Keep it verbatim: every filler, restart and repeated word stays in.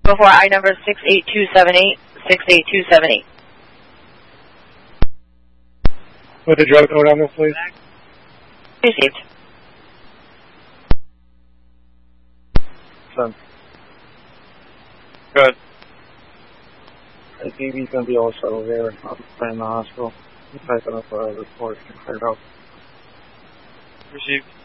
before I number six eight two seven eight, six eight two seven eight. Put the drug code on this, please. Received. Son. Good. The D B's going to be all shuttle there. I'll be playing in the hospital. I'm typing up a report to clear it out. Received.